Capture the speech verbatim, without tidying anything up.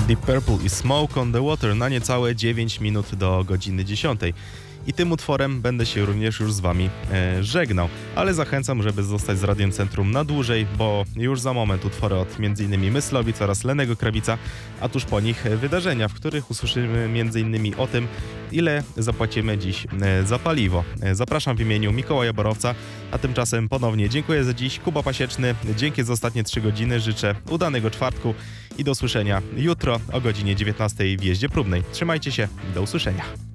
Deep Purple i Smoke on the Water na niecałe dziewięć minut do godziny dziesiątej. I tym utworem będę się również już z wami e, żegnał, ale zachęcam, żeby zostać z Radiem Centrum na dłużej, bo już za moment utwory od między innymi Myslowic oraz Lennego Krawica, a tuż po nich wydarzenia, w których usłyszymy między innymi o tym, ile zapłacimy dziś e, za paliwo. E, zapraszam w imieniu Mikołaja Borowca, a tymczasem ponownie dziękuję za dziś. Kuba Pasieczny, dzięki za ostatnie trzy godziny, życzę udanego czwartku i do usłyszenia jutro o godzinie dziewiętnastej w jeździe próbnej. Trzymajcie się, do usłyszenia.